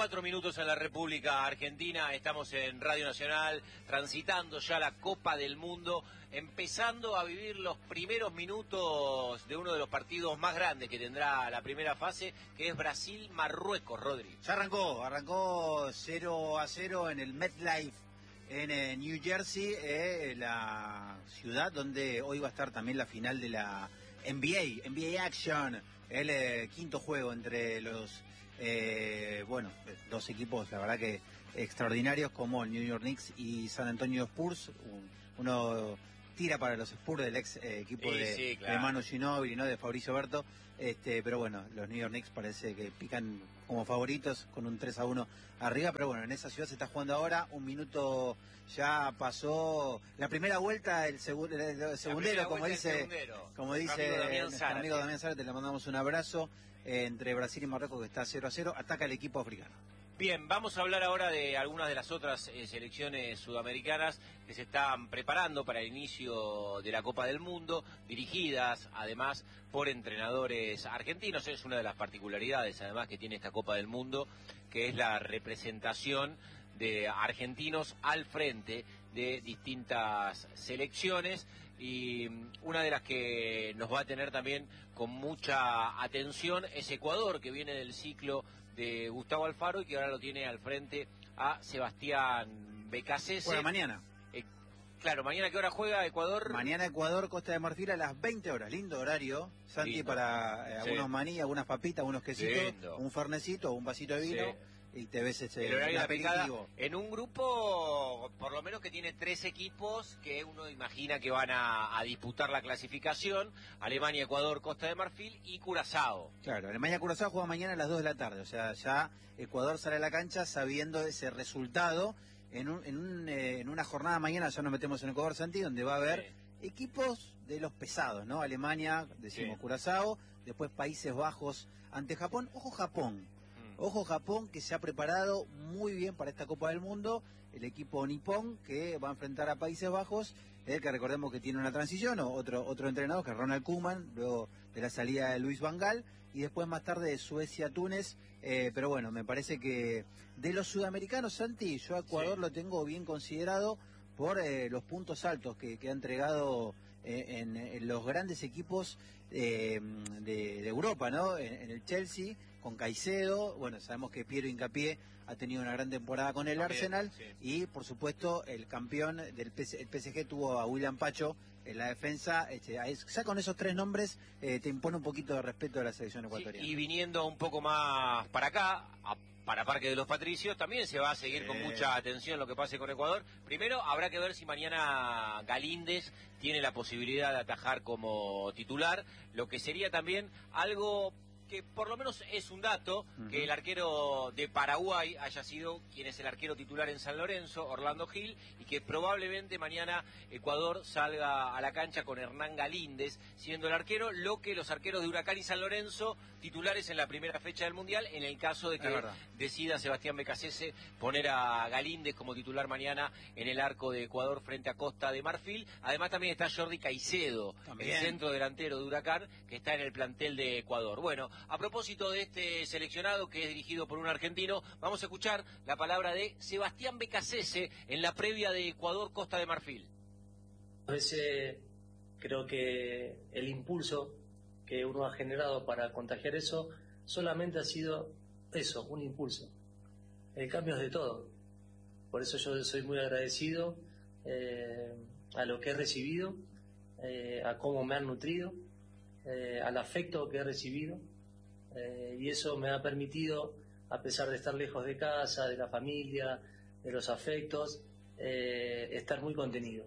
4 minutos en la República Argentina, estamos en Radio Nacional, transitando ya la Copa del Mundo, empezando a vivir los primeros minutos de uno de los partidos más grandes que tendrá la primera fase, que es Brasil-Marruecos, Rodri. Ya arrancó 0-0 en el MetLife en New Jersey, la ciudad donde hoy va a estar también la final de la NBA Action, el quinto juego entre los dos equipos, la verdad que extraordinarios, como el New York Knicks y San Antonio Spurs. Uno tira para los Spurs del ex equipo de Manu Ginóbili, ¿no? De Fabricio Berto, pero bueno, los New York Knicks parece que pican como favoritos con un 3-1 arriba, pero bueno, en esa ciudad se está jugando ahora. Un minuto ya pasó la primera vuelta, el segundero, como dice nuestro amigo Damián Zárate, le mandamos un abrazo, entre Brasil y Marruecos, que está 0-0, ataca el equipo africano. Bien, vamos a hablar ahora de algunas de las otras selecciones sudamericanas que se están preparando para el inicio de la Copa del Mundo, dirigidas además por entrenadores argentinos. Es una de las particularidades además que tiene esta Copa del Mundo, que es la representación de argentinos al frente de distintas selecciones, y una de las que nos va a tener también con mucha atención es Ecuador, que viene del ciclo de Gustavo Alfaro y que ahora lo tiene al frente a Sebastián Becasese. Juega mañana. Claro, ¿mañana qué hora juega Ecuador? Mañana Ecuador, Costa de Marfil a las 20 horas. Lindo horario, Santi, lindo. Para algunos maní, algunas papitas, algunos quesitos, lindo. Un fernecito, un vasito de vino. Sí. Y te ves el horario de la picada en un grupo, por lo menos, que tiene 3 equipos que uno imagina que van a disputar la clasificación: Alemania, Ecuador, Costa de Marfil y Curazao. Claro, Alemania-Curazao juega mañana a las 2 de la tarde, o sea, ya Ecuador sale a la cancha sabiendo ese resultado. En una jornada mañana ya nos metemos en Ecuador, Santi, donde va a haber equipos de los pesados, ¿no? Alemania, decimos Curazao, después Países Bajos ante Japón. Ojo Japón, que se ha preparado muy bien para esta Copa del Mundo. El equipo nipón, que va a enfrentar a Países Bajos, que recordemos que tiene una transición, otro entrenador, que es Ronald Koeman, luego de la salida de Luis Van Gaal, y después más tarde Suecia-Túnez. Pero bueno, me parece que de los sudamericanos, Santi, yo a Ecuador lo tengo bien considerado por los puntos altos que ha entregado en los grandes equipos de Europa, ¿no? En el Chelsea, con Caicedo. Bueno, sabemos que Piero Hincapié ha tenido una gran temporada con el Arsenal, y por supuesto el campeón del el PSG tuvo a William Pacho en la defensa. Ya con esos 3 nombres te impone un poquito de respeto de la selección ecuatoriana. Y viniendo un poco más para acá, para Parque de los Patricios, también se va a seguir con mucha atención lo que pase con Ecuador. Primero habrá que ver si mañana Galíndez tiene la posibilidad de atajar como titular, lo que sería también algo que por lo menos es un dato, que el arquero de Paraguay haya sido quien es el arquero titular en San Lorenzo, Orlando Gil, y que probablemente mañana Ecuador salga a la cancha con Hernán Galíndez siendo el arquero, lo que los arqueros de Huracán y San Lorenzo titulares en la primera fecha del Mundial, en el caso de que decida Sebastián Becasese poner a Galíndez como titular mañana en el arco de Ecuador frente a Costa de Marfil. Además también está Jordi Caicedo, el centro delantero de Huracán, que está en el plantel de Ecuador. Bueno, a propósito de este seleccionado, que es dirigido por un argentino, vamos a escuchar la palabra de Sebastián Becasese en la previa de Ecuador-Costa de Marfil. A veces creo que el impulso que uno ha generado para contagiar eso solamente ha sido eso, un impulso. El cambio es de todo. Por eso yo soy muy agradecido a lo que he recibido, a cómo me han nutrido, al afecto que he recibido. Y eso me ha permitido, a pesar de estar lejos de casa, de la familia, de los afectos, estar muy contenido.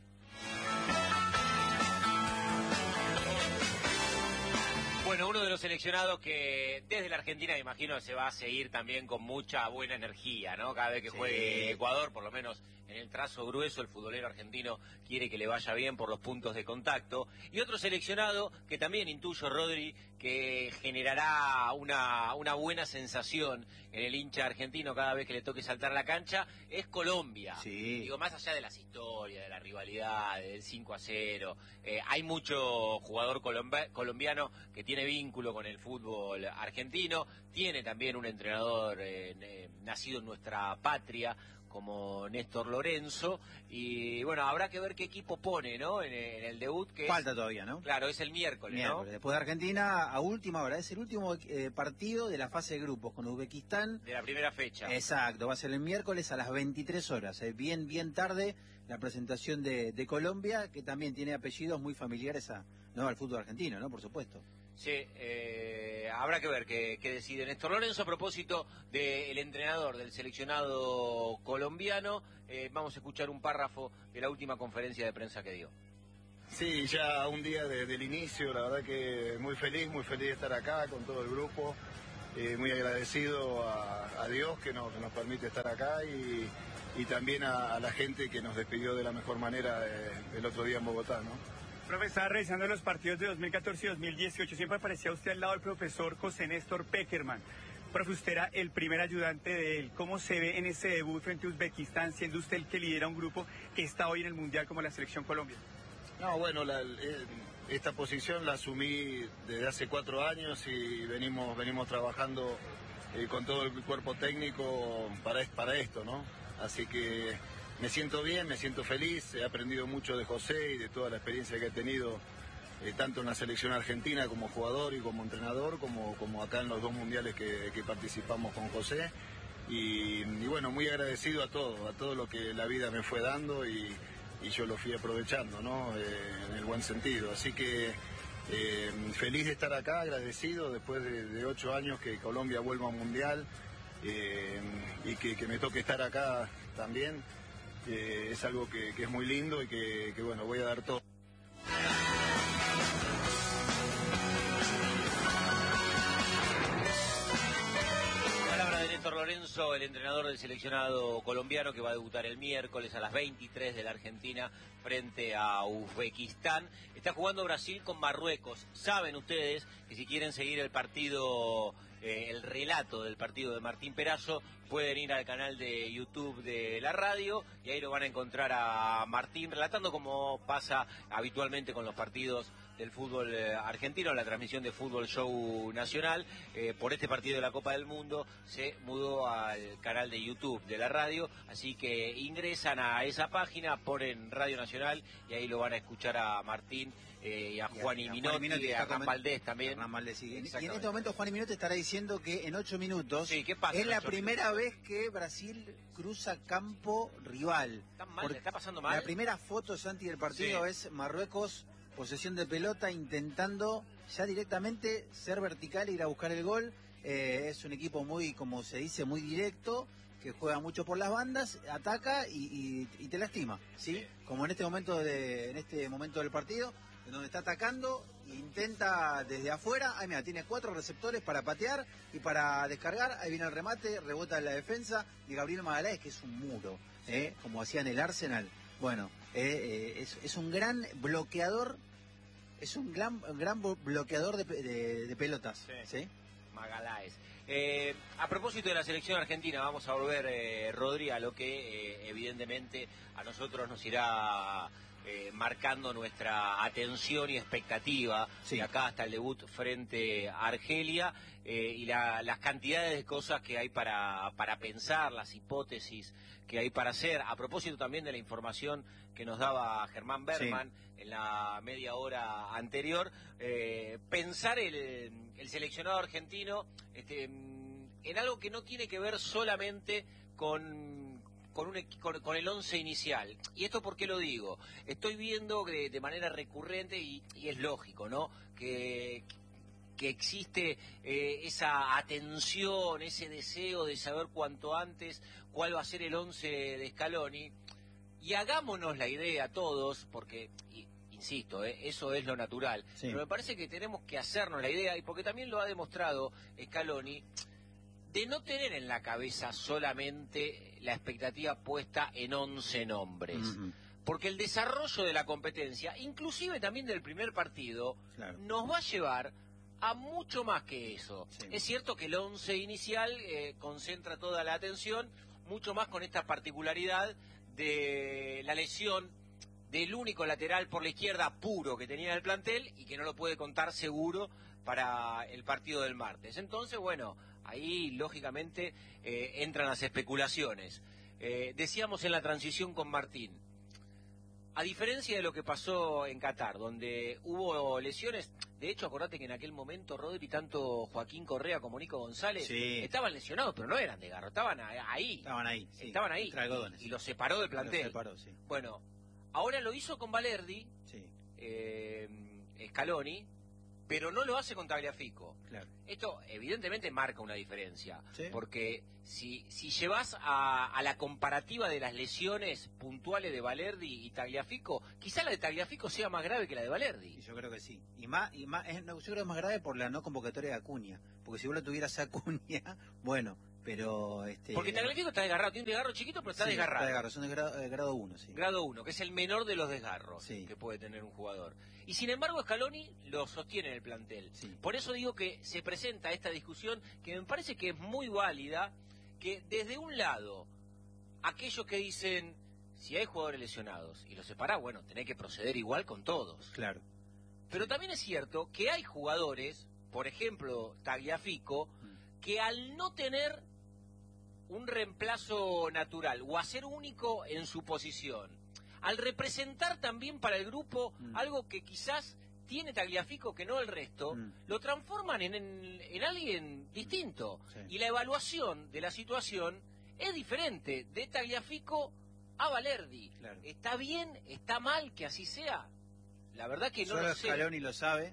Bueno, uno de los seleccionados que desde la Argentina, me imagino, se va a seguir también con mucha buena energía, ¿no? Cada vez que juegue Ecuador, por lo menos en el trazo grueso el futbolero argentino quiere que le vaya bien por los puntos de contacto. Y otro seleccionado que también intuyo, Rodri, que generará una buena sensación en el hincha argentino cada vez que le toque saltar la cancha, es Colombia. Sí. Digo, más allá de las historias, de la rivalidad, del 5-0, hay mucho jugador colombiano que tiene vínculo con el fútbol argentino, tiene también un entrenador nacido en nuestra patria, como Néstor Lorenzo, y bueno, habrá que ver qué equipo pone, ¿no? En el debut, que falta todavía, ¿no? Claro, es el miércoles, ¿no? Después de Argentina, a última hora, es el último partido de la fase de grupos con Uzbekistán. De la primera fecha. Exacto, va a ser el miércoles a las 23 horas, bien tarde, la presentación de Colombia, que también tiene apellidos muy familiares al fútbol argentino, ¿no? Por supuesto. Sí, habrá que ver qué decide Néstor Lorenzo a propósito del entrenador del seleccionado colombiano. Vamos a escuchar un párrafo de la última conferencia de prensa que dio. Sí, ya un día del inicio, la verdad que muy feliz de estar acá con todo el grupo, muy agradecido a Dios que nos permite estar acá y también a la gente que nos despidió de la mejor manera el otro día en Bogotá, ¿no? Profe, estaba revisando los partidos de 2014 y 2018. Siempre aparecía usted al lado del profesor José Néstor Pekerman. Profe, usted era el primer ayudante de él. ¿Cómo se ve en ese debut frente a Uzbekistán, siendo usted el que lidera un grupo que está hoy en el Mundial como la Selección Colombia? No, bueno, esta posición la asumí desde hace 4 años y venimos trabajando con todo el cuerpo técnico para esto, ¿no? Así que me siento bien, me siento feliz, he aprendido mucho de José y de toda la experiencia que he tenido, tanto en la selección argentina como jugador y como entrenador, como acá en los 2 mundiales que participamos con José. Y bueno, muy agradecido a todo lo que la vida me fue dando y yo lo fui aprovechando, ¿no? En el buen sentido. Así que feliz de estar acá, agradecido después de 8 años que Colombia vuelva a un mundial y que me toque estar acá también. Es algo que es muy lindo y que bueno, voy a dar todo. Palabra de Néstor Lorenzo, el entrenador del seleccionado colombiano que va a debutar el miércoles a las 23 de la Argentina frente a Uzbekistán. Está jugando Brasil con Marruecos. Saben ustedes que si quieren seguir el partido, el relato del partido de Martín Perazo, pueden ir al canal de YouTube de la radio y ahí lo van a encontrar a Martín relatando como pasa habitualmente con los partidos del fútbol argentino, la transmisión de Fútbol Show Nacional. Por este partido de la Copa del Mundo se mudó al canal de YouTube de la radio, así que ingresan a esa página, ponen Radio Nacional y ahí lo van a escuchar a Martín y a Juan y Minotti, y a Hernán Valdés también. Sí. Y en este momento Juan y Minotti estará diciendo que en 8 minutos sí, ¿qué pasa es la primera vez que Brasil cruza campo rival. ¿Está pasando mal? La primera foto, Santi, del partido es Marruecos, posesión de pelota, intentando ya directamente ser vertical e ir a buscar el gol. Es un equipo muy, como se dice, muy directo, que juega mucho por las bandas, ataca y te lastima, ¿sí? Como en este momento del partido, en donde está atacando, intenta desde afuera, mira, tiene 4 receptores para patear y para descargar, ahí viene el remate, rebota en la defensa de Gabriel Magaláes, que es un muro, como hacía en el Arsenal. Bueno, es un gran bloqueador, gran bloqueador de pelotas, ¿sí? Magaláes. A propósito de la selección argentina, vamos a volver, Rodri, a lo que evidentemente a nosotros nos irá marcando nuestra atención y expectativa de acá hasta el debut frente a Argelia, y las cantidades de cosas que hay para pensar, las hipótesis que hay para hacer. A propósito también de la información que nos daba Germán Berman en la media hora anterior, pensar el seleccionado argentino en algo que no tiene que ver solamente con el 11 inicial. ¿Y esto por qué lo digo? Estoy viendo de manera recurrente, y es lógico, ¿no?, que existe esa atención, ese deseo de saber cuanto antes cuál va a ser el 11 de Scaloni, y hagámonos la idea todos, porque insisto, eso es lo natural, pero me parece que tenemos que hacernos la idea, y porque también lo ha demostrado Scaloni, de no tener en la cabeza solamente la expectativa puesta en 11 nombres. Porque el desarrollo de la competencia, inclusive también del primer partido, nos va a llevar a mucho más que eso. Sí. Es cierto que el 11 inicial concentra toda la atención, mucho más con esta particularidad de la lesión del único lateral por la izquierda puro que tenía el plantel y que no lo puede contar seguro para el partido del martes. Entonces, bueno, ahí lógicamente entran las especulaciones. Decíamos en la transición con Martín, a diferencia de lo que pasó en Qatar, donde hubo lesiones, de hecho, acordate que en aquel momento, Rodri, tanto Joaquín Correa como Nico González estaban lesionados, pero no eran de Garro, estaban ahí. Estaban ahí. Y los separó del plantel. Bueno, ahora lo hizo con Valerdi, Scaloni, pero no lo hace con Tagliafico. Claro. Esto evidentemente marca una diferencia, porque si llevas a la comparativa de las lesiones puntuales de Valerdi y Tagliafico, quizá la de Tagliafico sea más grave que la de Valerdi. Yo creo que sí. Yo creo que es más grave por la no convocatoria de Acuña, porque si vos lo tuvieras a Acuña, bueno, pero... Porque Tagliafico está desgarrado, tiene un desgarro chiquito, pero está desgarrado. Está desgarrado, son de grado 1, sí. Grado 1, que es el menor de los desgarros que puede tener un jugador. Y sin embargo Scaloni lo sostiene en el plantel. Por eso digo que se presenta esta discusión que me parece que es muy válida, que desde un lado, aquellos que dicen, si hay jugadores lesionados y los separás, bueno, tenés que proceder igual con todos. Claro. Pero también es cierto que hay jugadores, por ejemplo Tagliafico, que al no tener un reemplazo natural o a ser único en su posición, al representar también para el grupo algo que quizás tiene Tagliafico que no el resto, lo transforman en alguien distinto. Y la evaluación de la situación es diferente de Tagliafico a Valerdi. ¿Está bien? ¿Está mal que así sea? La verdad que no lo sé. Solo Scaloni lo sabe.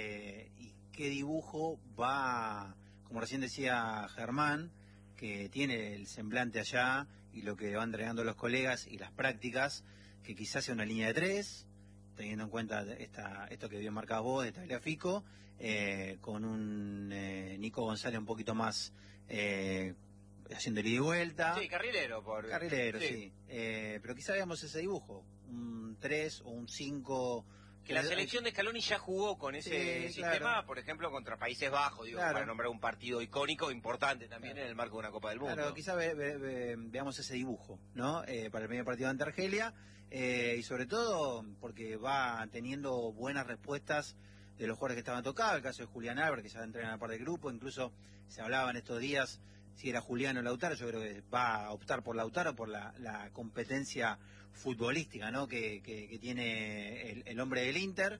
Y qué dibujo va, como recién decía Germán, que tiene el semblante allá y lo que van entregando los colegas y las prácticas, que quizás sea una línea de 3, teniendo en cuenta esto que bien marcado vos de Tagliafico, con un Nico González un poquito más haciendo el ida y vuelta. Sí, carrilero. Carrilero, sí. Pero quizás veamos ese dibujo, un 3 o un 5... Que la selección de Scaloni ya jugó con ese sistema, por ejemplo, contra Países Bajos, para nombrar un partido icónico, importante también en el marco de una Copa del Mundo. Claro, quizás veamos ese dibujo, ¿no? Para el primer partido ante Argelia, y sobre todo porque va teniendo buenas respuestas de los jugadores que estaban tocados, el caso de Julián Álvarez, que ya entrena en la parte del grupo, incluso se hablaba en estos días si era Julián o Lautaro. Yo creo que va a optar por Lautaro por la competencia futbolística, ¿no? que tiene el hombre del Inter.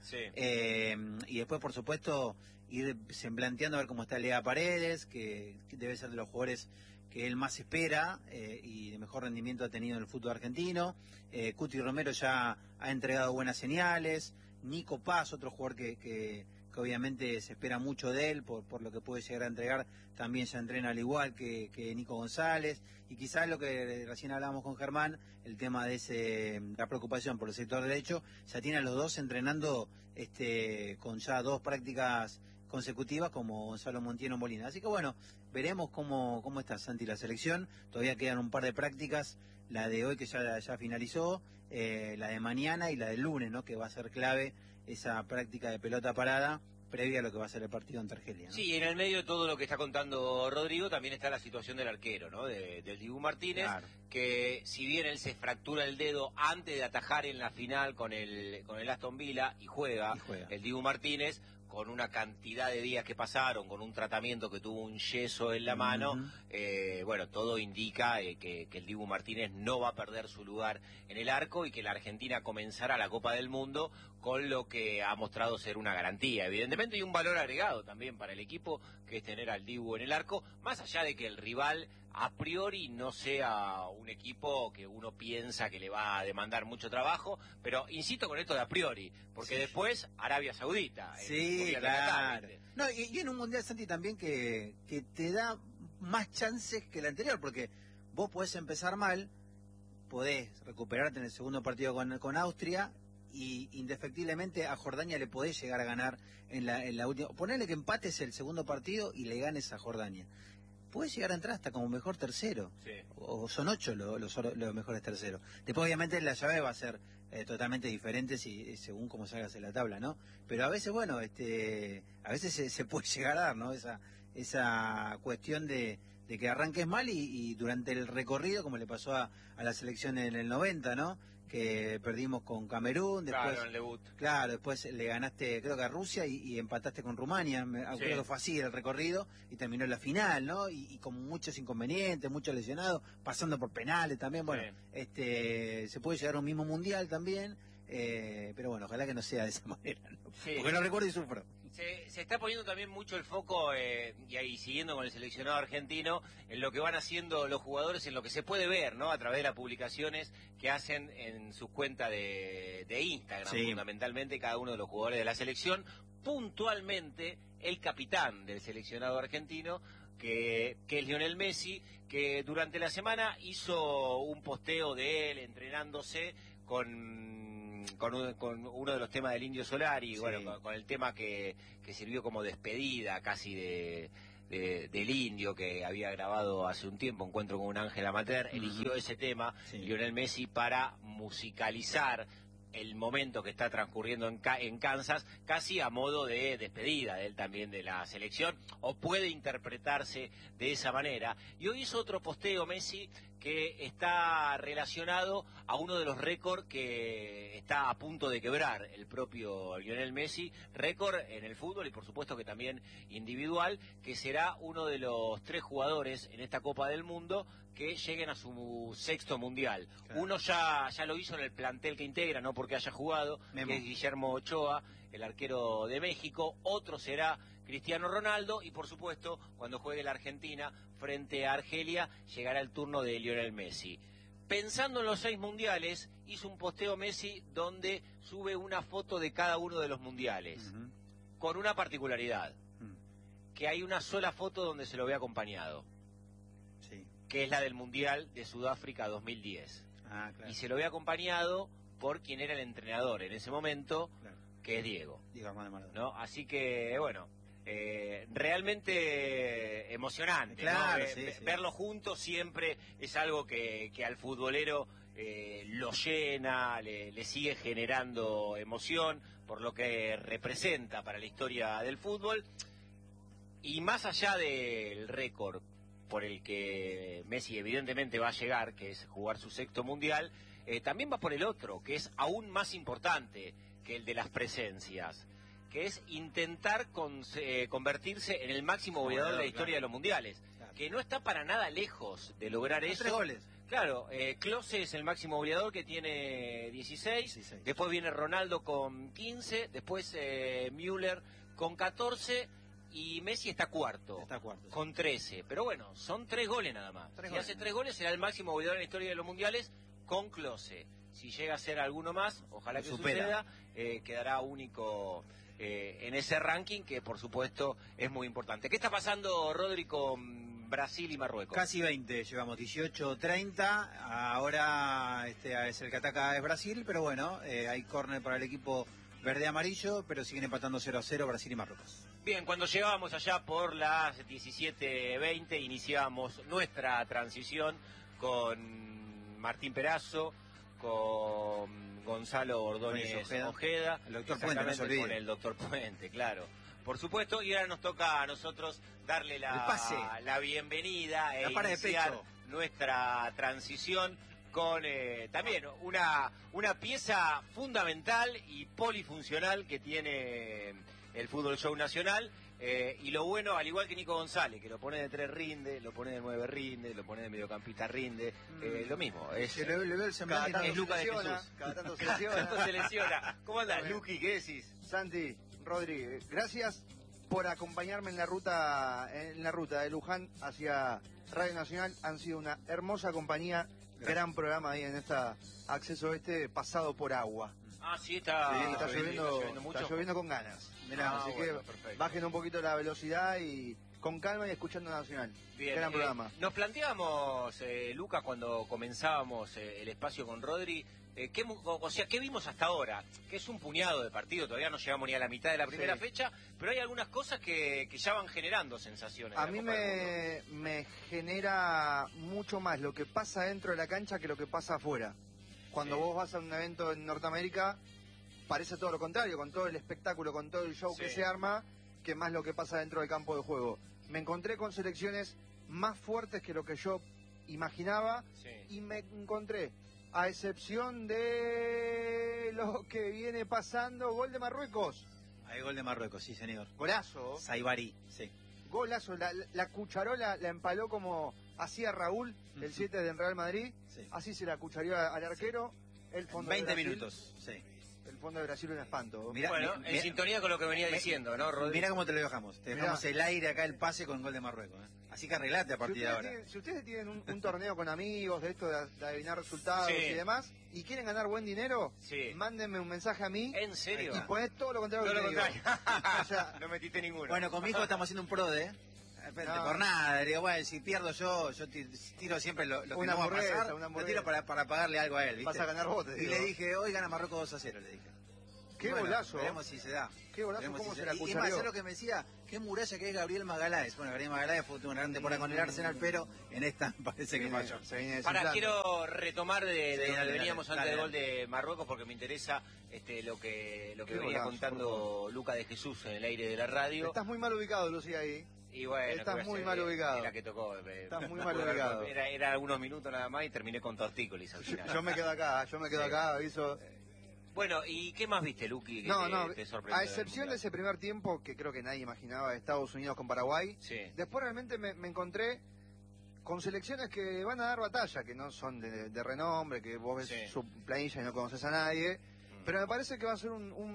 Y después, por supuesto, ir planteando a ver cómo está Lea Paredes, que debe ser de los jugadores que él más espera y de mejor rendimiento ha tenido en el fútbol argentino. Cuti Romero ya ha entregado buenas señales. Nico Paz, otro jugador que obviamente se espera mucho de él por lo que puede llegar a entregar, también ya entrena al igual que Nico González. Y quizás lo que recién hablábamos con Germán, el tema de la preocupación por el sector derecho, ya tiene a los dos entrenando con ya 2 prácticas consecutivas como Gonzalo Montiel Molina. Así que bueno, veremos cómo está, Santi, la selección. Todavía quedan un par de prácticas, la de hoy que ya finalizó, la de mañana y la del lunes, ¿no? Que va a ser clave esa práctica de pelota parada previa a lo que va a ser el partido ante Argelia, ¿no? Sí, en el medio de todo lo que está contando Rodrigo también está la situación del arquero, ¿no? Del Dibu Martínez, que si bien él se fractura el dedo antes de atajar en la final con el Aston Villa y juega el Dibu Martínez, con una cantidad de días que pasaron, con un tratamiento que tuvo un yeso en la mano, bueno, todo indica que el Dibu Martínez no va a perder su lugar en el arco y que la Argentina comenzará la Copa del Mundo con lo que ha mostrado ser una garantía, evidentemente, y un valor agregado también para el equipo, que es tener al Dibu en el arco, más allá de que el rival a priori no sea un equipo que uno piensa que le va a demandar mucho trabajo, pero insisto con esto de a priori, porque después Arabia Saudita. Sí, claro. No, y en un Mundial, Santi, también que te da más chances que el anterior, porque vos podés empezar mal, podés recuperarte en el segundo partido con Austria, y indefectiblemente a Jordania le podés llegar a ganar en la última. Ponele que empates el segundo partido y le ganes a Jordania. puede llegar a entrar hasta como mejor tercero. Sí. O son 8 los mejores terceros. Después, obviamente, la llave va a ser totalmente diferente según cómo salgas en la tabla, ¿no? Pero a veces, bueno, a veces se puede llegar a dar, ¿no? Esa cuestión de que arranques mal y durante el recorrido, como le pasó a la selección en el 90, ¿no? Que perdimos con Camerún, después, claro, en el debut. Claro, después le ganaste, creo que a Rusia y empataste con Rumania, Sí. creo que fue así el recorrido, y terminó en la final, ¿no? Y con muchos inconvenientes, muchos lesionados, pasando por penales también, bueno, se puede llegar a un mismo mundial también, pero bueno, ojalá que no sea de esa manera, ¿no? Sí. Porque lo recuerdo y sufro. Se está poniendo también mucho el foco, y ahí siguiendo con el seleccionado argentino, en lo que van haciendo los jugadores, en lo que se puede ver, ¿no? A través de las publicaciones que hacen en sus cuentas de Instagram, Sí. fundamentalmente cada uno de los jugadores de la selección, puntualmente el capitán del seleccionado argentino, que es Lionel Messi, que durante la semana hizo un posteo de él entrenándose con uno de los temas del Indio Solari, Sí. bueno, con el tema que sirvió como despedida casi del Indio, que había grabado hace un tiempo, Encuentro con un ángel amateur, eligió ese tema, Sí. Lionel Messi, para musicalizar el momento que está transcurriendo en Kansas, casi a modo de despedida de él también de la selección, o puede interpretarse de esa manera. Y hoy hizo otro posteo Messi que está relacionado a uno de los récords que está a punto de quebrar el propio Lionel Messi, récord en el fútbol y por supuesto que también individual, que será uno de los 3 jugadores en esta Copa del Mundo que lleguen a su 6º mundial. Claro. Uno ya lo hizo en el plantel que integra, no porque haya jugado, Memo. que es Guillermo Ochoa, el arquero de México. Otro será Cristiano Ronaldo y por supuesto cuando juegue la Argentina frente a Argelia llegará el turno de Lionel Messi. Pensando en los 6 mundiales, hizo un posteo Messi donde sube una foto de cada uno de los mundiales, Ujú. con una particularidad, Mm. que hay una sola foto donde se lo ve acompañado, Sí. que es la del Mundial de Sudáfrica 2010. Ah, claro. Y se lo ve acompañado por quien era el entrenador en ese momento, Claro. que es Diego, Diego Armando Maradona. ¿no? Así que, bueno, realmente emocionante, Claro, ¿no? sí, sí. Verlo juntos siempre es algo que al futbolero lo llena, le sigue generando emoción por lo que representa para la historia del fútbol. Y más allá del récord por el que Messi evidentemente va a llegar, que es jugar su 6º mundial, también va por el otro, que es aún más importante que el de las presencias, que es intentar convertirse en el máximo goleador de la historia de los mundiales, Claro. que no está para nada lejos de lograr Son eso. 3 goles. Claro, Klose es el máximo goleador, que tiene 16, 16. después viene Ronaldo con 15, después Müller con 14 y Messi está cuarto. Está cuarto. Sí. Con 13, pero bueno, son 3 goles nada más. 3 Si goles, hace ¿no? 3 goles será el máximo goleador en la historia de los mundiales con Klose. Si llega a ser alguno más, ojalá Lo que supera. suceda, quedará único en ese ranking que por supuesto es muy importante. ¿Qué está pasando, Rodri, con Brasil y Marruecos? Casi 20, llevamos 18-30, ahora es el que ataca es Brasil, pero bueno, hay córner para el equipo verde-amarillo, pero siguen empatando 0-0 Brasil y Marruecos. Bien, cuando llegábamos allá por las 17:20 iniciamos nuestra transición con Martín Perazo, con Gonzalo Ordóñez Ojeda, el doctor Puente, no se olvide. con el doctor Puente, claro. Por supuesto, y ahora nos toca a nosotros darle El pase. la bienvenida e La para de iniciar pecho. nuestra transición con también una pieza fundamental y polifuncional que tiene el Fútbol Show Nacional, y lo bueno, al igual que Nico González, que lo pone de 3 rinde, lo pone de 9 rinde, lo pone de mediocampista rinde, lo mismo. Se le ve el semblante. es Lucas de Jesús. Cada tanto se Cada lesiona. tanto se lesiona. ¿Cómo andás, Luqui? ¿Qué decís? Santi, Rodri, gracias por acompañarme en la ruta de Luján hacia Radio Nacional. Han sido una hermosa compañía, gran programa ahí en esta Acceso pasado por agua. Ah, sí, está Está mucho. lloviendo con ganas. Ah, así bueno, que perfecto. bajen un poquito la velocidad y con calma y escuchando Nacional. Bien, Gran programa. Nos planteábamos, Lucas, cuando comenzábamos el espacio con Rodri, ¿qué vimos hasta ahora? Que es un puñado de partido, todavía no llegamos ni a la mitad de la primera Sí. fecha, pero hay algunas cosas que ya van generando sensaciones. A en la mí Copa del Mundo. me genera mucho más lo que pasa dentro de la cancha que lo que pasa afuera. Cuando vos vas a un evento en Norteamérica, parece todo lo contrario, con todo el espectáculo, con todo el show que se arma, que más lo que pasa dentro del campo de juego. Me encontré con selecciones más fuertes que lo que yo imaginaba y me encontré, a excepción de lo que viene pasando, gol de Marruecos. Hay gol de Marruecos, sí, señor. Golazo. Saibari, sí. Golazo, la cucharola la empaló como hacía Raúl, el 7 del Real Madrid. Sí. Así se la cuchareó al arquero. El fondo 20 de Brasil, minutos, sí. El fondo de Brasil un espanto. Mirá, bueno, en sintonía con lo que venía diciendo, ¿no, Rodri? Mira cómo te lo dejamos. Te dejamos el aire acá, el pase con gol de Marruecos. Así que arreglate a partir de ahora. Si ustedes tienen un torneo con amigos de esto de adivinar resultados y demás, y quieren ganar buen dinero, mándenme un mensaje a mí. ¿En serio? Y ponés todo lo contrario. Todo lo contrario. O sea, no metiste ninguno. Bueno, con mi hijo estamos haciendo un PRODE. Por nada, digo, bueno, si pierdo yo tiro siempre lo que no va a pasar, lo tiro para pagarle algo a él, ¿viste? Vas a ganar vos, te digo. Y le dije, hoy gana Marruecos 2-0, le dije. Qué golazo. Veremos si se da. Qué golazo, cómo se la Y más, es lo que me decía, qué muralla que es Gabriel Magaláes. Bueno, Gabriel Magaláes fue una gran temporada con el Arsenal, pero en esta parece que falló. Quiero retomar de donde veníamos antes del gol dale. de Marruecos, porque me interesa lo que venía golazo, contando Luca de Jesús en el aire de la radio. Estás muy mal ubicado, Lucía, ahí. Y bueno, estás muy mal ubicado. La que tocó. Estás muy mal ubicado. Era unos minutos nada más y terminé con tortícolis al final. Yo me quedo acá, aviso. Bueno, ¿y qué más viste, Luqui, que te sorprendió? A excepción de ese primer tiempo, que creo que nadie imaginaba, de Estados Unidos con Paraguay, después realmente me encontré con selecciones que van a dar batalla, que no son de renombre, que vos ves su planilla y no conoces a nadie, pero me parece que va a ser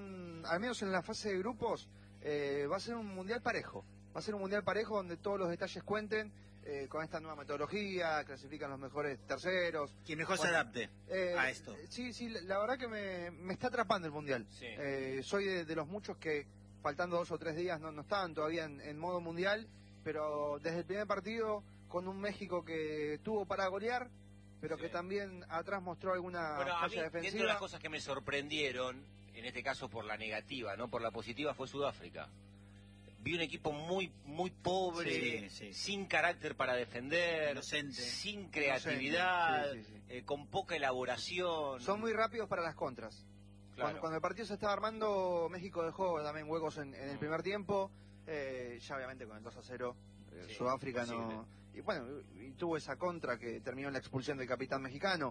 al menos en la fase de grupos, va a ser un mundial parejo. Va a ser un mundial parejo donde todos los detalles cuenten, con esta nueva metodología, clasifican los mejores terceros. Quien mejor se adapte a esto. Sí, la verdad que me está atrapando el mundial. Soy de los muchos que, faltando 2 o 3 días, no estaban todavía en modo mundial, pero desde el primer partido, con un México que tuvo para golear, pero que también atrás mostró alguna falla defensiva. Dentro de las cosas que me sorprendieron, en este caso por la negativa, no por la positiva, fue Sudáfrica. Vi un equipo muy pobre, sin carácter para defender, inocente, sin creatividad, con poca elaboración. Son muy rápidos para las contras. Claro. Cuando el partido se estaba armando, México dejó también huecos en el primer tiempo. Ya obviamente con el 2-0, Sudáfrica no... Y bueno, y tuvo esa contra que terminó en la expulsión del capitán mexicano.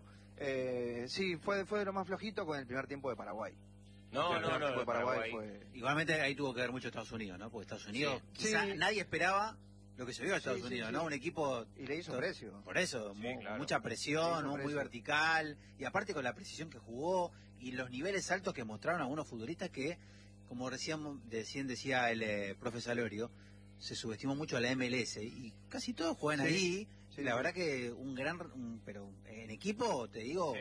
Fue de lo más flojito con el primer tiempo de Paraguay. No, Paraguay fue... Igualmente ahí tuvo que ver mucho Estados Unidos, ¿no? Porque Estados Unidos, quizá nadie esperaba lo que se vio a Estados Unidos, ¿no? Un equipo... Y le hizo precio. Por eso, mucha presión, muy vertical, y aparte con la precisión que jugó, y los niveles altos que mostraron algunos futbolistas que, como recién decía el profe Salorio, se subestimó mucho a la MLS, y casi todos juegan ahí, la verdad que pero en equipo, te digo,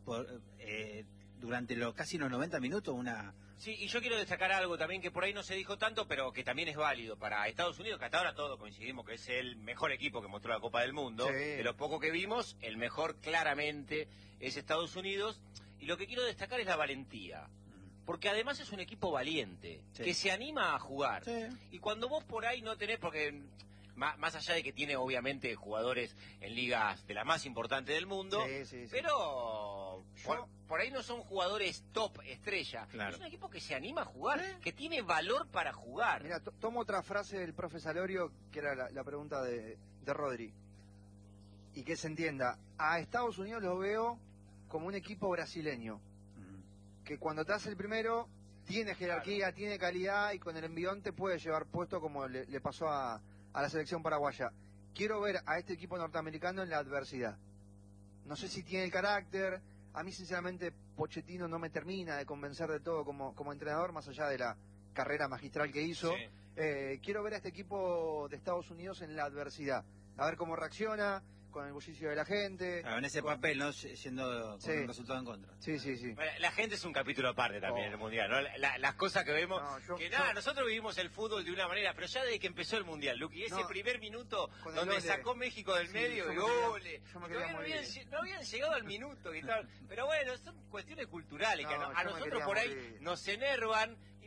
durante casi los 90 minutos Sí, y yo quiero destacar algo también que por ahí no se dijo tanto, pero que también es válido para Estados Unidos, que hasta ahora todos coincidimos que es el mejor equipo que mostró la Copa del Mundo. De lo poco que vimos, el mejor claramente es Estados Unidos. Y lo que quiero destacar es la valentía. Porque además es un equipo valiente, que se anima a jugar. Y cuando vos por ahí no tenés, porque... Más allá de que tiene obviamente jugadores en ligas de la más importante del mundo, pero por ahí no son jugadores top estrella. Es un equipo que se anima a jugar, que tiene valor para jugar. Mira, tomo otra frase del profe Salorio, que era la pregunta de Rodri. Y que se entienda, a Estados Unidos lo veo como un equipo brasileño, que cuando te hace el primero, tiene jerarquía, tiene calidad, y con el envión te puede llevar puesto como le pasó a la selección paraguaya. Quiero ver a este equipo norteamericano en la adversidad. No sé si tiene el carácter. A mí, sinceramente, Pochettino no me termina de convencer de todo como entrenador, más allá de la carrera magistral que hizo. Quiero ver a este equipo de Estados Unidos en la adversidad. A ver cómo reacciona, con el bullicio de la gente. En ese papel, ¿no? Siendo con un resultado en contra. Sí. Bueno, la gente es un capítulo aparte también en el Mundial, ¿no? Las cosas que vemos, nosotros vivimos el fútbol de una manera, pero ya desde que empezó el Mundial, Luqui, ese primer minuto donde sacó México del medio y goles, no habían llegado al minuto y tal, pero bueno, son cuestiones culturales, que a nosotros por ahí nos enervan, y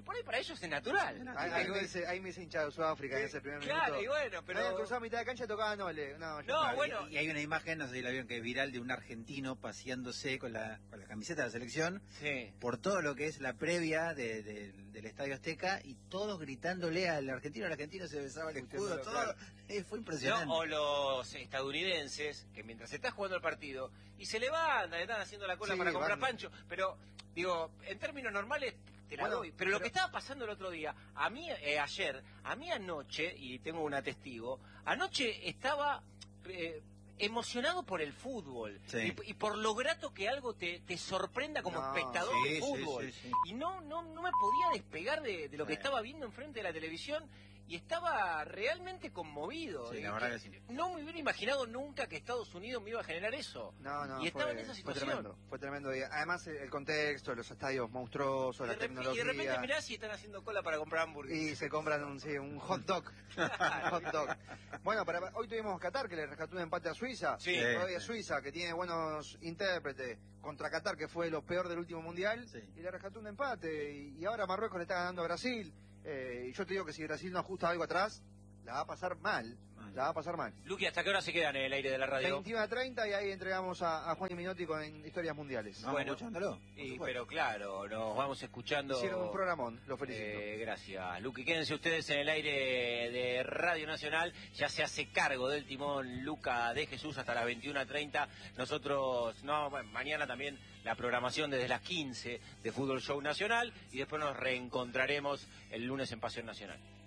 por ahí para ellos es natural. Ahí me hice hinchado Sudáfrica en ese primer minuto. Claro, y bueno, pero... Habían cruzado a mitad de cancha y tocaba Nole. Bueno. Y hay una imagen, no sé si la vieron, que es viral, de un argentino paseándose con la camiseta de la selección por todo lo que es la previa del Estadio Azteca, y todos gritándole al argentino se besaba el escudo, todo. Fue impresionante. O los estadounidenses, que mientras está jugando el partido, y se levantan, están haciendo la cola para comprar pancho, pero, digo, en términos normales te la doy. Pero lo que estaba pasando el otro día, a mí anoche, y tengo una testigo, anoche estaba... emocionado por el fútbol y por lo grato que algo te sorprenda como espectador de fútbol. Y no me podía despegar de lo que estaba viendo enfrente de la televisión, y estaba realmente conmovido. Sí, la verdad que sí. No me hubiera imaginado nunca que Estados Unidos me iba a generar eso. Y estaba en esa situación. Fue tremendo. Y además el contexto, los estadios monstruosos, la tecnología. Y de repente mirás si están haciendo cola para comprar hamburguesas. Y se compran un hot dog. Hot dog. Bueno, hoy tuvimos Qatar, que le rescató un empate a Suiza. Hoy a Suiza, que tiene buenos intérpretes, contra Qatar, que fue lo peor del último mundial, y le rescató un empate. Y ahora Marruecos le está ganando a Brasil. Y yo te digo que si Brasil no ajusta algo atrás, la va a pasar mal. La va a pasar mal. Luqui, ¿hasta qué hora se quedan en el aire de la radio? 21:30, y ahí entregamos a Juan y Minotti con Historias Mundiales. Bueno, escuchándolo. Pero claro, nos vamos escuchando. Hicieron un programón, lo felicito. Gracias, Luqui. Quédense ustedes en el aire de Radio Nacional. Ya se hace cargo del timón Luca de Jesús hasta las 21:30. Nosotros, mañana también la programación desde las 15 de Fútbol Show Nacional, y después nos reencontraremos el lunes en Pasión Nacional.